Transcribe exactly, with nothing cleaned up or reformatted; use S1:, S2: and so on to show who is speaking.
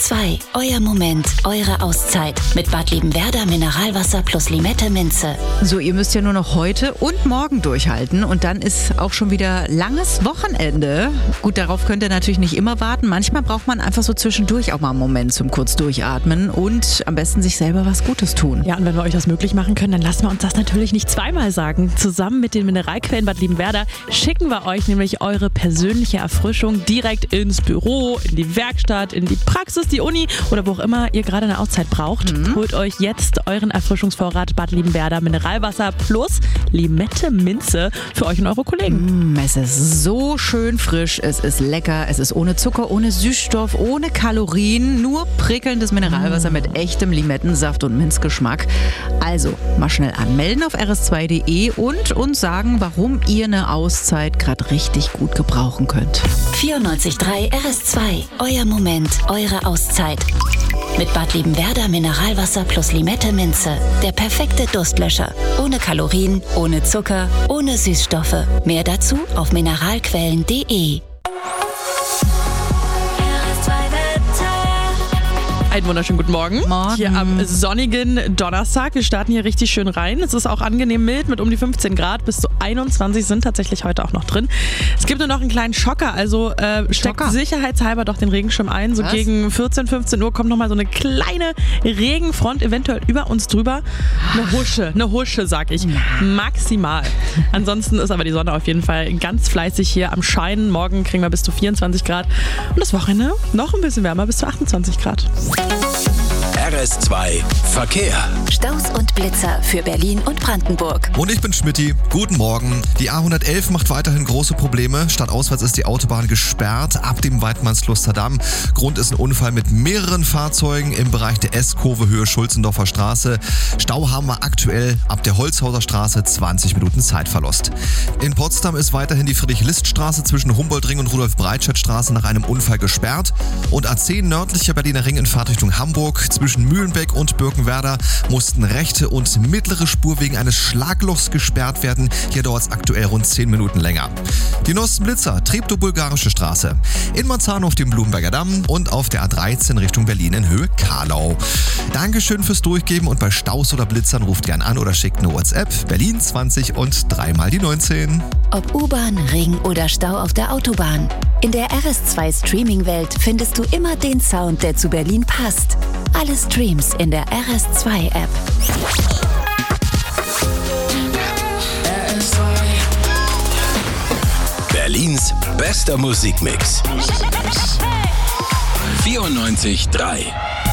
S1: zwei, euer Moment, eure Auszeit. Mit Bad Liebenwerda Mineralwasser plus Limette Minze.
S2: So, ihr müsst ja nur noch heute und morgen durchhalten und dann ist auch schon wieder langes Wochenende. Gut, darauf könnt ihr natürlich nicht immer warten. Manchmal braucht man einfach so zwischendurch auch mal einen Moment zum kurz durchatmen und am besten sich selber was Gutes tun.
S3: Ja, und wenn wir euch das möglich machen können, dann lassen wir uns das natürlich nicht zweimal sagen. Zusammen mit den Mineralquellen Bad Liebenwerda schicken wir euch nämlich eure persönliche Erfrischung direkt ins Büro, in die Werkstatt, in die Praxis, die Uni oder wo auch immer ihr gerade eine Auszeit braucht. Mhm. Holt euch jetzt euren Erfrischungsvorrat Bad Liebenwerda Mineralwasser plus Limette Minze für euch und eure Kollegen.
S2: Mm, es ist so schön frisch, es ist lecker, es ist ohne Zucker, ohne Süßstoff, ohne Kalorien, nur prickelndes Mineralwasser mm. mit echtem Limettensaft und Minzgeschmack. Also mal schnell anmelden auf r s zwei punkt d e und uns sagen, warum ihr eine Auszeit gerade richtig gut gebrauchen könnt.
S1: vierundneunzig Komma drei R S zwei, euer Moment, eure Auszeit. Mit Bad Liebenwerda Mineralwasser plus Limette Minze. Der perfekte Durstlöscher. Ohne Kalorien, ohne Zucker, ohne Süßstoffe. Mehr dazu auf mineralquellen punkt d e.
S3: Einen wunderschönen guten Morgen.
S2: Morgen.
S3: Hier am sonnigen Donnerstag. Wir starten hier richtig schön rein. Es ist auch angenehm mild mit um die fünfzehn Grad. Bis zu einundzwanzig sind tatsächlich heute auch noch drin. Es gibt nur noch einen kleinen Schocker. Also äh, steckt
S2: Schocker.
S3: sicherheitshalber doch den Regenschirm ein. So
S2: Was?
S3: gegen vierzehn, fünfzehn Uhr kommt nochmal so eine kleine Regenfront eventuell über uns drüber. Eine Husche, eine Husche, sag ich. Maximal. Ansonsten ist aber die Sonne auf jeden Fall ganz fleißig hier am Scheinen. Morgen kriegen wir bis zu vierundzwanzig Grad. Und das Wochenende noch ein bisschen wärmer, bis zu achtundzwanzig Grad.
S4: R S zwei Verkehr.
S1: Staus und Blitzer für Berlin und Brandenburg.
S5: Und ich bin Schmitty. Guten Morgen. Die A hundertelf macht weiterhin große Probleme. Stadtauswärts ist die Autobahn gesperrt ab dem Weidmannslusterdamm. Grund ist ein Unfall mit mehreren Fahrzeugen im Bereich der S-Kurve Höhe Schulzendorfer Straße. Stau haben wir aktuell ab der Holzhauser Straße, zwanzig Minuten Zeitverlust. In Potsdam ist weiterhin die Friedrich-List-Straße zwischen Humboldtring und Rudolf-Breitscheid-Straße nach einem Unfall gesperrt. Und A zehn nördlicher Berliner Ring in Fahrtrichtung Hamburg zwischen Mühlenbeck und Birkenwerder mussten rechte und mittlere Spur wegen eines Schlaglochs gesperrt werden. Hier dauert es aktuell rund zehn Minuten länger. Die Nostenblitzer, Treptow-Bulgarische Straße. In Marzahn auf dem Blumenberger Damm und auf der A dreizehn Richtung Berlin in Höhe Karlau. Dankeschön fürs Durchgeben und bei Staus oder Blitzern ruft gern an oder schickt eine WhatsApp. Berlin zwanzig und dreimal die neunzehn.
S1: Ob U-Bahn, Ring oder Stau auf der Autobahn. In der R S zwei Streaming-Welt findest du immer den Sound, der zu Berlin passt. Alle Streams in der R S zwei App.
S4: Berlins bester Musikmix. vierundneunzig Komma drei